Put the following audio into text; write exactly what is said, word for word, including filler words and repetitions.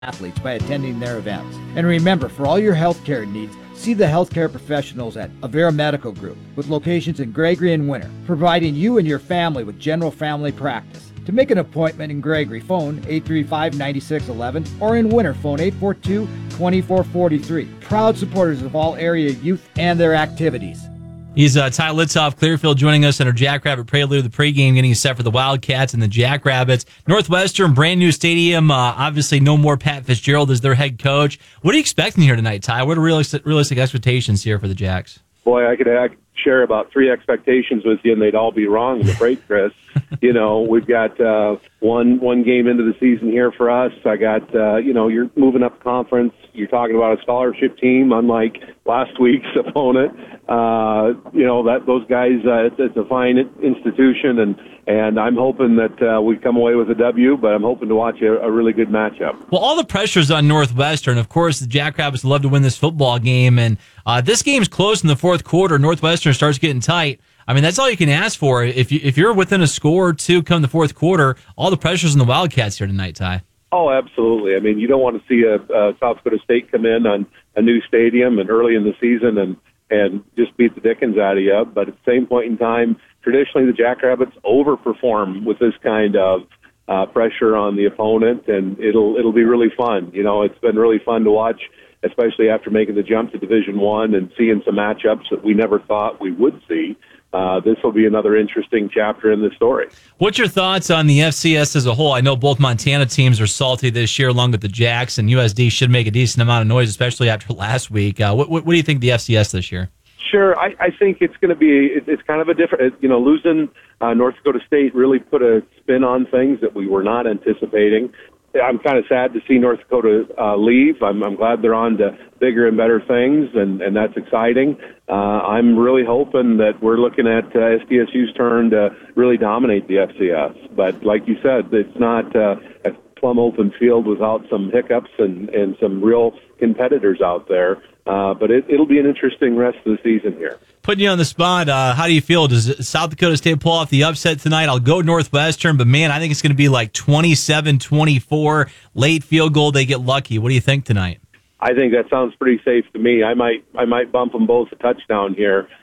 athletes by attending their events. And remember, for all your healthcare needs, see the healthcare professionals at Avera Medical Group, with locations in Gregory and Winter, providing you and your family with general family practice. To make an appointment in Gregory, phone eight three five, nine six one one, or in Winter, phone eight four two, two four four three. Proud supporters of all area youth and their activities. He's uh, Ty Litzoff, Clearfield, joining us in our Jackrabbit Prelude, the pregame, getting set for the Wildcats and the Jackrabbits. Northwestern, brand new stadium. Uh, obviously, no more Pat Fitzgerald as their head coach. What are you expecting here tonight, Ty? What are realistic, realistic expectations here for the Jacks? Boy, I could, I could share about three expectations with you, and they'd all be wrong, I'm afraid, Chris. You know, we've got uh, one one game into the season here for us. I got, uh, you know, you're moving up conference. You're talking about a scholarship team, unlike last week's opponent. Uh, you know, that those guys, uh, it's, it's a fine institution, and, and I'm hoping that uh, we come away with a W, but I'm hoping to watch a, a really good matchup. Well, all the pressure's on Northwestern. Of course, the Jackrabbits love to win this football game, and uh, this game's close in the fourth quarter. Northwestern starts getting tight. I mean, that's all you can ask for. If, you, if you're within a score or two come the fourth quarter, all the pressure's on the Wildcats here tonight, Ty. Oh, absolutely. I mean, you don't want to see a, a South Dakota State come in on a new stadium and early in the season and, and just beat the dickens out of you. But at the same point in time, traditionally the Jackrabbits overperform with this kind of uh, pressure on the opponent, and it'll it'll be really fun. You know, it's been really fun to watch, especially after making the jump to Division One and seeing some matchups that we never thought we would see. Uh, this will be another interesting chapter in the story. What's your thoughts on the F C S as a whole? I know both Montana teams are salty this year, along with the Jacks, and U S D should make a decent amount of noise, especially after last week. Uh, what, what, what do you think of the F C S this year? Sure, I, I think it's going to be, it, it's kind of a different, you know, losing uh, North Dakota State really put a spin on things that we were not anticipating. I'm kind of sad to see North Dakota uh, leave. I'm, I'm glad they're on to bigger and better things, and, and that's exciting. Uh, I'm really hoping that we're looking at uh, S D S U's turn to really dominate the F C S. But like you said, it's not uh, a plumb open field without some hiccups and, and some real competitors out there. Uh, but it, it'll be an interesting rest of the season here. Putting you on the spot, uh, how do you feel? Does South Dakota State pull off the upset tonight? I'll go Northwestern, but man, I think it's going to be like twenty-seven twenty-four, late field goal, they get lucky. What do you think tonight? I think that sounds pretty safe to me. I might I might bump them both a touchdown here.